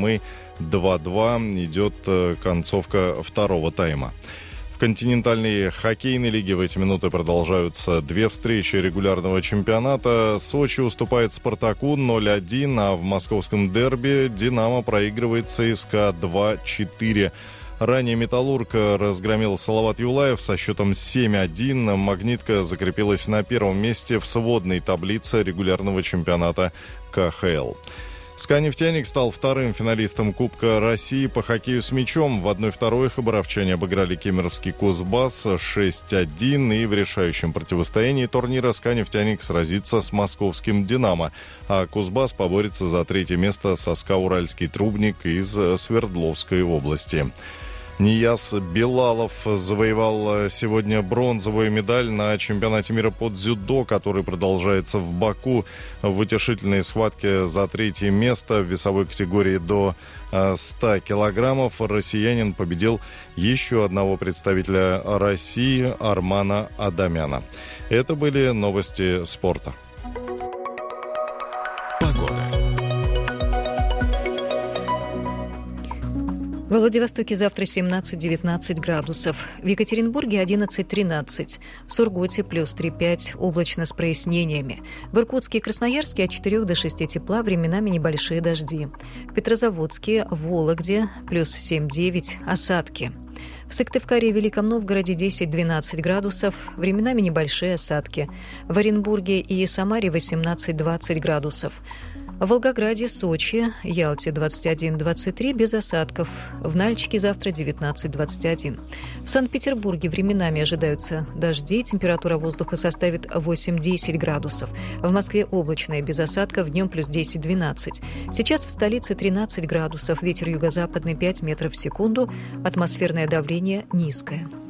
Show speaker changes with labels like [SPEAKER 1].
[SPEAKER 1] временем, и 2-2 идет концовка второго тайма. В континентальной хоккейной лиге в эти минуты продолжаются две встречи регулярного чемпионата. Сочи уступает «Спартаку» 0-1, а в московском дерби «Динамо» проигрывает ЦСКА 2-4. Ранее «Металлург» разгромил Салават Юлаев со счетом 7-1. «Магнитка» закрепилась на первом месте в сводной таблице регулярного чемпионата КХЛ. «СКА-Нефтяник» стал вторым финалистом Кубка России по хоккею с мячом. В 1-2 хабаровчане обыграли кемеровский «Кузбасс» 6-1. И в решающем противостоянии турнира «СКА-Нефтяник» сразится с московским «Динамо», а «Кузбасс» поборется за третье место со «СКА Уральский Трубник» из Свердловской области. Нияз Белалов завоевал сегодня бронзовую медаль на чемпионате мира по дзюдо, который продолжается в Баку. В утешительной схватке за третье место в весовой категории до 100 килограммов россиянин победил еще одного представителя России Армана Адамяна. Это были новости спорта.
[SPEAKER 2] В Владивостоке завтра 17-19 градусов. В Екатеринбурге 11-13. В Сургуте плюс 3-5, облачно с прояснениями. В Иркутске и Красноярске от 4 до 6 тепла, временами небольшие дожди. В Петрозаводске, Вологде плюс 7-9, осадки. В Сыктывкаре и Великом Новгороде 10-12 градусов, временами небольшие осадки. В Оренбурге и Самаре 18-20 градусов. В Волгограде, Сочи, Ялте 21-23 без осадков. В Нальчике завтра 19-21. В Санкт-Петербурге временами ожидаются дожди. Температура воздуха составит 8-10 градусов. В Москве облачно без осадков, днем плюс 10-12. Сейчас в столице 13 градусов. Ветер юго-западный 5 метров в секунду. Атмосферное давление низкое.